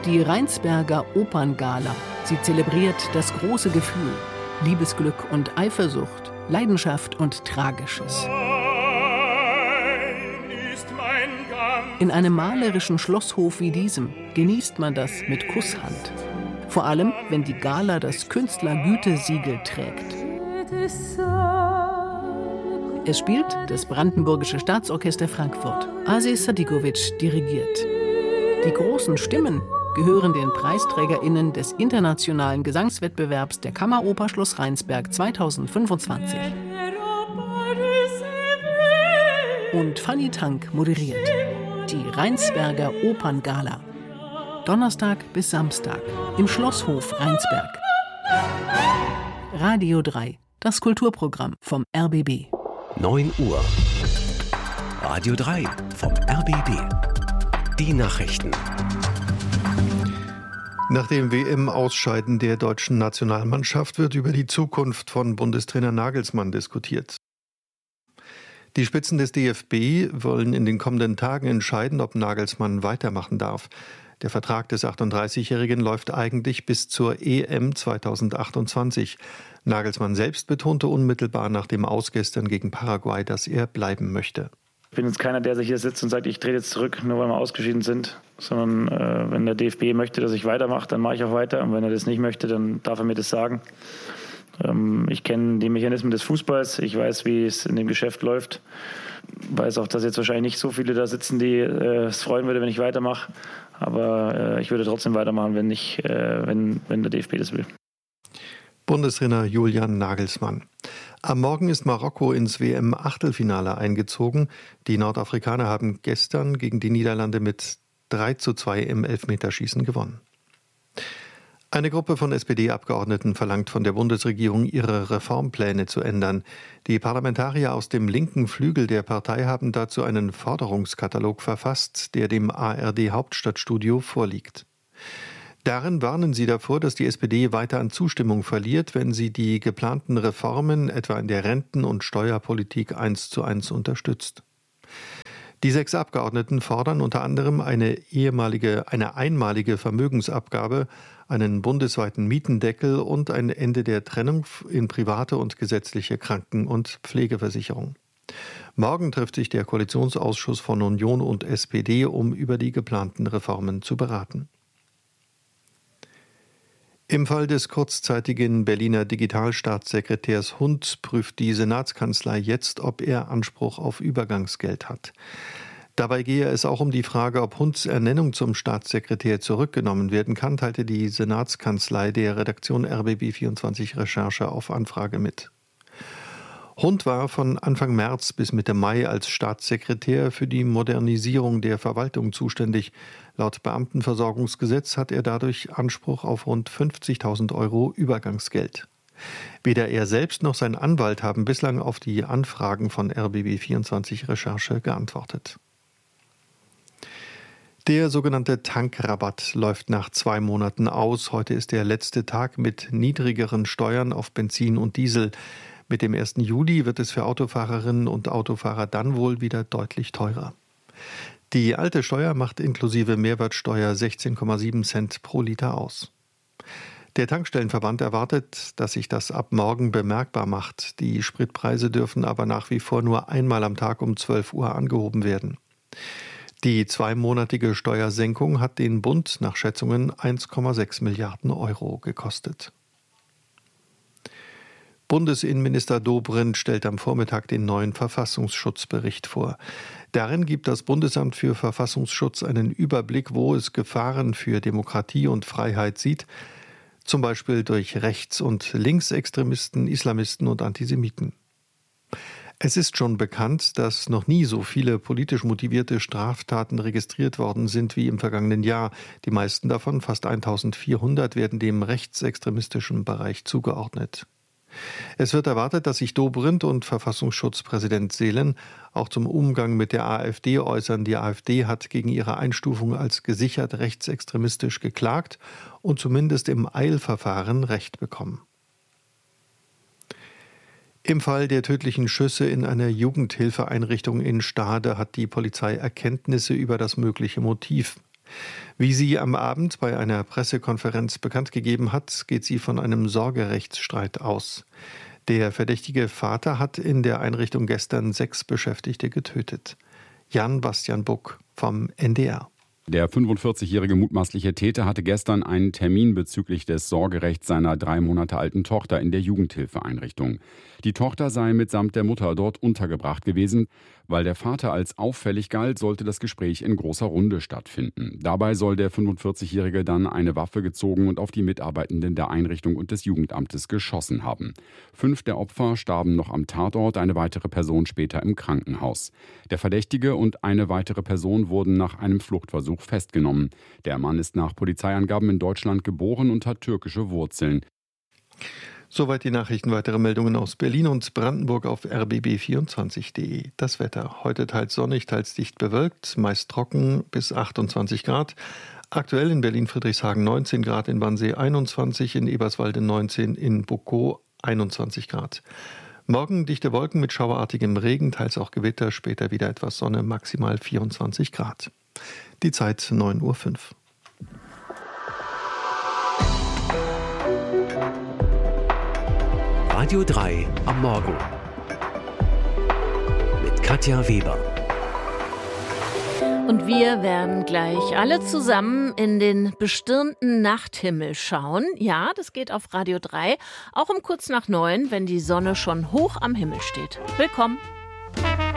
Die Rheinsberger Operngala. Sie zelebriert das große Gefühl, Liebesglück und Eifersucht, Leidenschaft und Tragisches. In einem malerischen Schlosshof wie diesem genießt man das mit Kusshand. Vor allem, wenn die Gala das Künstlergütesiegel trägt. Es spielt das Brandenburgische Staatsorchester Frankfurt. Aziz Sadikovic dirigiert. Die großen Stimmen gehören den PreisträgerInnen des internationalen Gesangswettbewerbs der Kammeroper Schloss Rheinsberg 2025. Und Fanny Tank moderiert die Rheinsberger Operngala. Donnerstag bis Samstag im Schlosshof Rheinsberg. Radio 3, das Kulturprogramm vom RBB. 9 Uhr. Radio 3 vom RBB. Die Nachrichten. Nach dem WM-Ausscheiden der deutschen Nationalmannschaft wird über die Zukunft von Bundestrainer Nagelsmann diskutiert. Die Spitzen des DFB wollen in den kommenden Tagen entscheiden, ob Nagelsmann weitermachen darf. Der Vertrag des 38-Jährigen läuft eigentlich bis zur EM 2028. Nagelsmann selbst betonte unmittelbar nach dem Aus gestern gegen Paraguay, dass er bleiben möchte. Ich bin jetzt keiner, der sich hier sitzt und sagt, ich trete jetzt zurück, nur weil wir ausgeschieden sind. Sondern wenn der DFB möchte, dass ich weitermache, dann mache ich auch weiter. Und wenn er das nicht möchte, dann darf er mir das sagen. Ich kenne die Mechanismen des Fußballs. Ich weiß, wie es in dem Geschäft läuft. Ich weiß auch, dass jetzt wahrscheinlich nicht so viele da sitzen, die es freuen würde, wenn ich weitermache. Aber ich würde trotzdem weitermachen, wenn der DFB das will. Bundestrainer Julian Nagelsmann. Am Morgen ist Marokko ins WM-Achtelfinale eingezogen. Die Nordafrikaner haben gestern gegen die Niederlande mit 3:2 im Elfmeterschießen gewonnen. Eine Gruppe von SPD-Abgeordneten verlangt von der Bundesregierung, ihre Reformpläne zu ändern. Die Parlamentarier aus dem linken Flügel der Partei haben dazu einen Forderungskatalog verfasst, der dem ARD-Hauptstadtstudio vorliegt. Darin warnen sie davor, dass die SPD weiter an Zustimmung verliert, wenn sie die geplanten Reformen, etwa in der Renten- und Steuerpolitik, 1:1 unterstützt. Die 6 Abgeordneten fordern unter anderem eine einmalige Vermögensabgabe, einen bundesweiten Mietendeckel und ein Ende der Trennung in private und gesetzliche Kranken- und Pflegeversicherung. Morgen trifft sich der Koalitionsausschuss von Union und SPD, um über die geplanten Reformen zu beraten. Im Fall des kurzzeitigen Berliner Digitalstaatssekretärs Hundt prüft die Senatskanzlei jetzt, ob er Anspruch auf Übergangsgeld hat. Dabei gehe es auch um die Frage, ob Hundts Ernennung zum Staatssekretär zurückgenommen werden kann, teilte die Senatskanzlei der Redaktion RBB24 Recherche auf Anfrage mit. Hundt war von Anfang März bis Mitte Mai als Staatssekretär für die Modernisierung der Verwaltung zuständig. Laut Beamtenversorgungsgesetz hat er dadurch Anspruch auf rund 50.000 € Übergangsgeld. Weder er selbst noch sein Anwalt haben bislang auf die Anfragen von RBB24 Recherche geantwortet. Der sogenannte Tankrabatt läuft nach 2 Monaten aus. Heute ist der letzte Tag mit niedrigeren Steuern auf Benzin und Diesel. Mit dem 1. Juli wird es für Autofahrerinnen und Autofahrer dann wohl wieder deutlich teurer. Die alte Steuer macht inklusive Mehrwertsteuer 16,7 Cent pro Liter aus. Der Tankstellenverband erwartet, dass sich das ab morgen bemerkbar macht. Die Spritpreise dürfen aber nach wie vor nur einmal am Tag um 12 Uhr angehoben werden. Die 2-monatige Steuersenkung hat den Bund nach Schätzungen 1,6 Milliarden € gekostet. Bundesinnenminister Dobrindt stellt am Vormittag den neuen Verfassungsschutzbericht vor. Darin gibt das Bundesamt für Verfassungsschutz einen Überblick, wo es Gefahren für Demokratie und Freiheit sieht, zum Beispiel durch Rechts- und Linksextremisten, Islamisten und Antisemiten. Es ist schon bekannt, dass noch nie so viele politisch motivierte Straftaten registriert worden sind wie im vergangenen Jahr. Die meisten davon, fast 1400, werden dem rechtsextremistischen Bereich zugeordnet. Es wird erwartet, dass sich Dobrindt und Verfassungsschutzpräsident Seelen auch zum Umgang mit der AfD äußern. Die AfD hat gegen ihre Einstufung als gesichert rechtsextremistisch geklagt und zumindest im Eilverfahren Recht bekommen. Im Fall der tödlichen Schüsse in einer Jugendhilfeeinrichtung in Stade hat die Polizei Erkenntnisse über das mögliche Motiv. Wie sie am Abend bei einer Pressekonferenz bekannt gegeben hat, geht sie von einem Sorgerechtsstreit aus. Der verdächtige Vater hat in der Einrichtung gestern 6 Beschäftigte getötet. Jan Bastian Buck vom NDR. Der 45-jährige mutmaßliche Täter hatte gestern einen Termin bezüglich des Sorgerechts seiner 3 Monate alten Tochter in der Jugendhilfeeinrichtung. Die Tochter sei mitsamt der Mutter dort untergebracht gewesen. Weil der Vater als auffällig galt, sollte das Gespräch in großer Runde stattfinden. Dabei soll der 45-jährige dann eine Waffe gezogen und auf die Mitarbeitenden der Einrichtung und des Jugendamtes geschossen haben. 5 der Opfer starben noch am Tatort, eine weitere Person später im Krankenhaus. Der Verdächtige und eine weitere Person wurden nach einem Fluchtversuch festgenommen. Der Mann ist nach Polizeiangaben in Deutschland geboren und hat türkische Wurzeln. Soweit die Nachrichten. Weitere Meldungen aus Berlin und Brandenburg auf rbb24.de. Das Wetter. Heute teils sonnig, teils dicht bewölkt, meist trocken bis 28 Grad. Aktuell in Berlin-Friedrichshagen 19 Grad, in Wannsee 21, in Eberswalde 19, in Bukow 21 Grad. Morgen dichte Wolken mit schauerartigem Regen, teils auch Gewitter, später wieder etwas Sonne, maximal 24 Grad. Die Zeit 9:05 Uhr. Radio 3 am Morgen mit Katja Weber. Und wir werden gleich alle zusammen in den bestirnten Nachthimmel schauen. Ja, das geht auf Radio 3, auch um kurz nach 9, wenn die Sonne schon hoch am Himmel steht. Willkommen.